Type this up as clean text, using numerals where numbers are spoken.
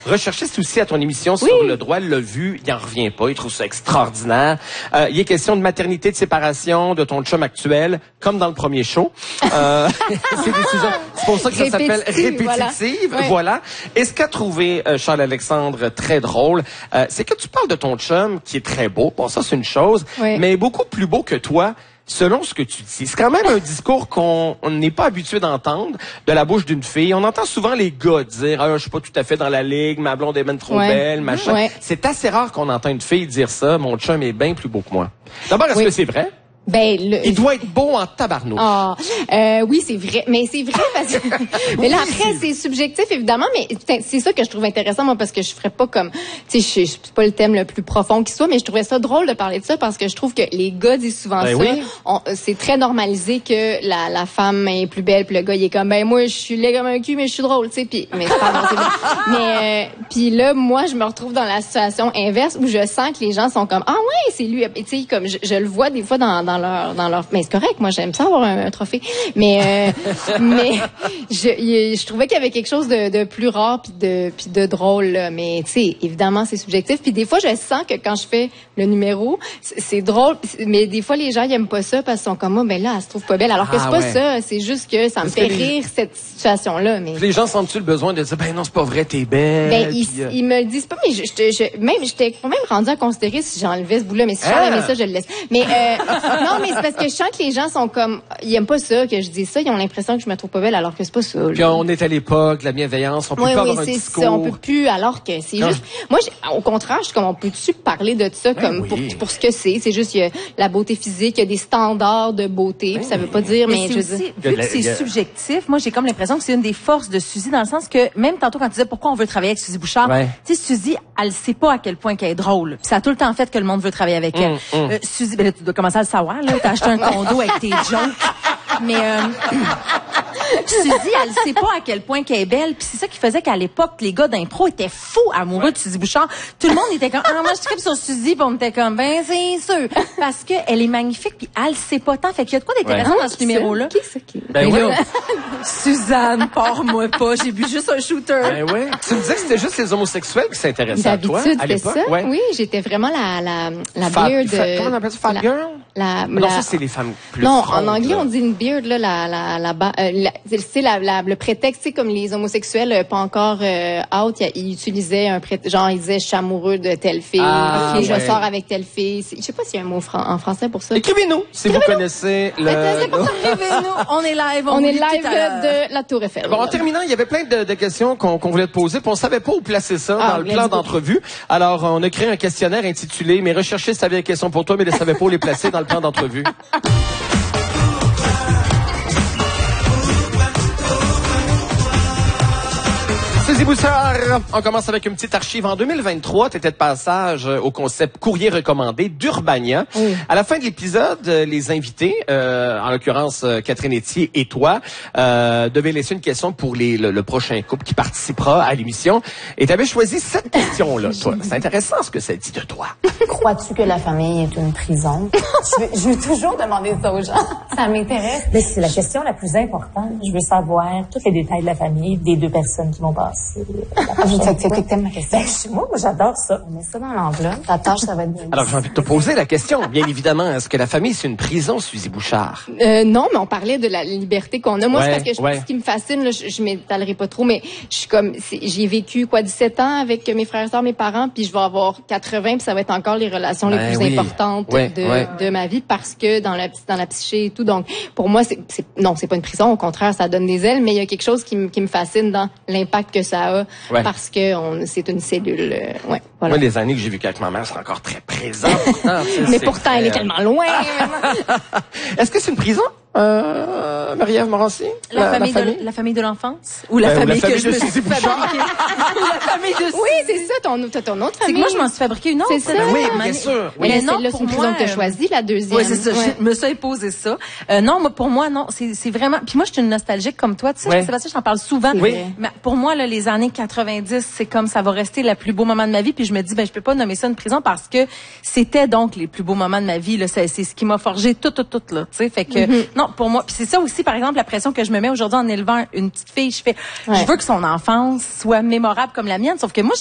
Recherchiste aussi à ton émission sur le droit, l'a vu, il en revient pas, il trouve ça extraordinaire. Il est question de maternité, de séparation, de ton chum actuel, comme dans le premier show. C'est pour ça que ça s'appelle répétitive. Voilà. Et ce qu'a trouvé Charles-Alexandre très drôle, c'est que tu parles de ton chum qui est très beau. Bon, ça c'est une chose, mais beaucoup plus beau que toi. Selon ce que tu dis, c'est quand même un discours qu'on n'est pas habitué d'entendre de la bouche d'une fille. On entend souvent les gars dire « Ah, je suis pas tout à fait dans la ligue, ma blonde est même trop belle, machin. » C'est assez rare qu'on entend une fille dire ça. Mon chum est bien plus beau que moi. D'abord, est-ce que c'est vrai? Ben, il doit être beau en tabarnouche. Oui, c'est vrai. Mais c'est vrai parce que, mais là, après, c'est subjectif, évidemment, mais c'est ça que je trouve intéressant, moi, parce que je ferais pas comme, tu sais, c'est pas le thème le plus profond qui soit, mais je trouvais ça drôle de parler de ça parce que je trouve que les gars disent souvent c'est très normalisé que la femme est plus belle, puis le gars, il est comme, ben, moi, je suis laid comme un cul, mais je suis drôle, tu sais, puis, mais c'est pas c'est vrai. Mais, puis là, moi, je me retrouve dans la situation inverse où je sens que les gens sont comme, ah ouais, c'est lui, tu sais, comme, je le vois des fois dans leur mais c'est correct, moi j'aime ça avoir un trophée, mais je trouvais qu'il y avait quelque chose de plus rare puis de drôle là. Mais tu sais, évidemment c'est subjectif, puis des fois je sens que quand je fais le numéro c'est drôle, mais des fois les gens ils aiment pas ça parce qu'ils sont comme moi, ben là elle se trouve pas belle, alors que c'est pas ça, c'est juste que ça me fait rire cette situation là. Mais les gens sentent-tu le besoin de dire ben non c'est pas vrai, t'es belle? Ben ils me le disent pas, mais j'étais quand même rendue à considérer si j'enlevais ce bout là, mais si j'enlevais ça je le laisse. Mais non, mais c'est parce que je sens que les gens sont comme, ils aiment pas ça, que je dis ça, ils ont l'impression que je me trouve pas belle alors que c'est pas ça. Puis on est à l'époque, la bienveillance, on peut plus avoir un discours. Ça, on peut plus, alors que c'est juste, moi, au contraire, je suis comme, on peut-tu parler de ça comme pour ce que c'est juste, il y a la beauté physique, il y a des standards de beauté, puis ça veut pas dire, mais je veux dire. Vu que c'est subjectif, moi, j'ai comme l'impression que c'est une des forces de Suzy, dans le sens que, même tantôt quand tu disais pourquoi on veut travailler avec Suzy Bouchard, tu sais, Suzy, elle sait pas à quel point qu'elle est drôle. Puis ça a tout le temps fait que le monde veut travailler avec elle. Suzy, ben là, tu dois commencer à le savoir, là, t'as acheté un condo avec tes jokes. Mais Suzy, elle sait pas à quel point qu'elle est belle. Puis c'est ça qui faisait qu'à l'époque, les gars d'impro étaient fous amoureux de Suzy Bouchard. Tout le monde était comme, ah, moi je tripe sur Suzy, puis on était comme, ben c'est sûr. Parce que elle est magnifique, puis elle sait pas tant. Fait qu'il y a de quoi d'intéressant dans ce numéro-là. Qui c'est qui? Ben oui. Suzanne, pars-moi pas, j'ai bu juste un shooter. Ben oui. Tu me disais que c'était juste les homosexuels qui s'intéressaient à toi à l'époque? Ça. Oui, j'étais vraiment la beard. Comment on appelle ça? Fat girl? Non, ça c'est les femmes plus non, rondes, en anglais on dit une beard là, c'est le prétexte, c'est comme les homosexuels pas encore out, ils utilisaient un prétexte, genre ils disaient je suis amoureux de telle fille, je sors avec telle fille. Je sais pas s'il y a un mot en français pour ça. Écrivez-nous si vous connaissez le. Écrivez-nous, on est live, on est live de la Tour Eiffel. Bon, en terminant, il y avait plein de questions qu'on voulait te poser, puis on savait pas où placer ça dans le plan d'entrevue. Alors on a créé un questionnaire intitulé Mes recherchistes avaient des questions pour toi, mais ils ne savaient pas où les placer dans le plan d'entrevue. Suzy Bouchard, on commence avec une petite archive. En 2023, tu étais de passage au concept courrier recommandé d'Urbania. À la fin de l'épisode, les invités, en l'occurrence Catherine Etier et toi, devaient laisser une question pour le prochain couple qui participera à l'émission. Et tu avais choisi cette question-là, toi. C'est intéressant ce que ça dit de toi. Crois-tu que la famille est une prison? je veux toujours demander ça aux gens. Ça m'intéresse. Mais c'est la question la plus importante. Je veux savoir tous les détails de la famille des deux personnes qui vont passer. Je t'aime ma question. Moi, j'adore ça. On met ça dans l'enveloppe. Ta tâche, ça va être bien. Alors, j'ai envie de te poser la question. Bien évidemment, est-ce que la famille, c'est une prison, Suzy Bouchard? Non, mais on parlait de la liberté qu'on a. Moi, c'est parce que ce qui me fascine, là, je m'étalerai pas trop, mais je suis comme, j'ai vécu, 17 ans avec mes frères et sœurs, mes parents, puis je vais avoir 80, puis ça va être encore les relations les plus importantes de ma vie parce que dans la psyché et tout. Donc, pour moi, c'est pas une prison. Au contraire, ça donne des ailes, mais il y a quelque chose qui me fascine dans l'impact que ça a parce que c'est une cellule. Voilà. Moi, les années que j'ai vécues avec ma mère, c'est encore très présent. Pourtant, mais pourtant, elle est tellement loin. Est-ce que c'est une prison? Marie-Ève Morancy? La famille de l'enfance? Ou la famille que je me suis fabriquée? La famille de... Oui, c'est ça, ton autre famille. C'est que moi, je m'en suis fabriquée une autre. C'est ça. Oui, bien sûr. Oui. Mais non, c'est une prison que tu as choisie, la deuxième. Oui, c'est ça. Je me suis imposé ça. Non, pour moi, non. C'est vraiment... Puis moi, je suis une nostalgique comme toi. Tu sais, Sébastien, j'en parle souvent. Oui. Mais pour moi, là, les années 90, c'est comme ça va rester le plus beau moment de ma vie. Puis je me dis, je peux pas nommer ça une prison parce que c'était donc les plus beaux moments de ma vie. Là, c'est ce qui m'a forgé tout, là. Tu sais, fait que... Non, pour moi, puis c'est ça aussi, par exemple, la pression que je me mets aujourd'hui en élevant une petite fille. Je veux que son enfance soit mémorable comme la mienne. Sauf que moi,